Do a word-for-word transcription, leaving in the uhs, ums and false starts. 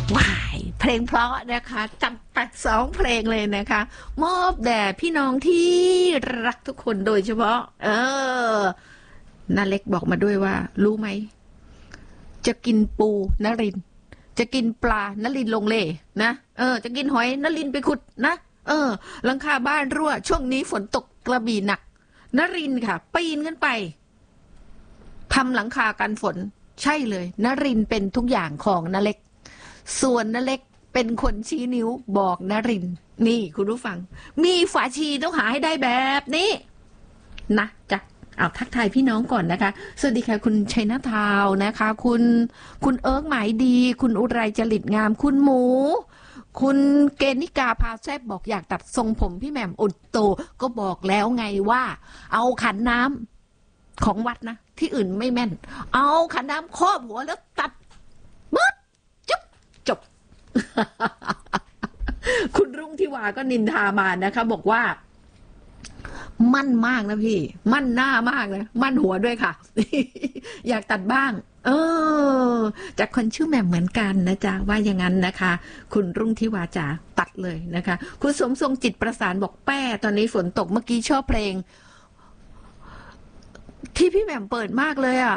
ว้ายเพลงเพราะนะคะจัดไปสองเพลงเลยนะคะมอบแด่พี่น้องที่รักทุกคนโดยเฉพาะเออนาเล็กบอกมาด้วยว่ารู้ไหมจะกินปูนรินจะกินปลานรินลงเลนะเออจะกินหอยนรินไปขุดนะเออหลังคาบ้านรั่วช่วงนี้ฝนตกกระบี่หนักนรินค่ะปีนขึ้นไปทำหลังคากันฝนใช่เลยนรินเป็นทุกอย่างของนาเล็กส่วนนาเล็กเป็นคนชี้นิ้วบอกนรินนี่คุณผู้ฟังมีฝาชีต้องหาให้ได้แบบนี้นะจ๊ะเอาทักทายพี่น้องก่อนนะคะสวัสดีค่ะคุณชัยนาทาวนะคะคุณคุณเอิร์กหมายดีคุณอุไรจริตงามคุณหมูคุณเกณนิกาพาแซบบอกอยากตัดทรงผมพี่แหม่มอุดโตก็บอกแล้วไงว่าเอาขันน้ำของวัดนะที่อื่นไม่แม่นเอาขันน้ำครอบหัวแล้วตัดบึ๊ดจุ๊บจบ คุณรุ่งทิวาก็นินทามานะคะบอกว่ามั่นมากนะพี่มั่นหน้ามากนะมั่นหัวด้วยค่ะ อยากตัดบ้างเออจากคนชื่อแหม่มเหมือนกันนะจ๊ะว่าอย่างนั้นนะคะคุณรุ่งทิวาจ๋าตัดเลยนะคะคุณสมทรงจิตประสานบอกแป้ตอนนี้ฝนตกเมื่อกี้ชอบเพลงที่พี่แหม่มเปิดมากเลยอ่ะ